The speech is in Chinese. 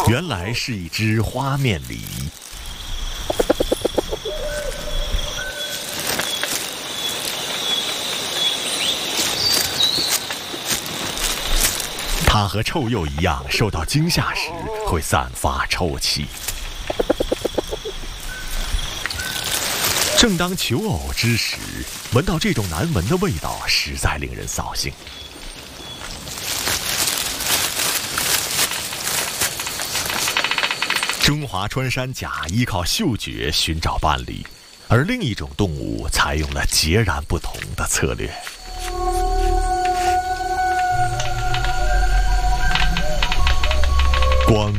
原来是一只花面狸。它和臭鼬一样，受到惊吓时会散发臭气。正当求偶之时，闻到这种难闻的味道，实在令人扫兴。中华穿山甲依靠嗅觉寻找伴侣，而另一种动物采用了截然不同的策略。光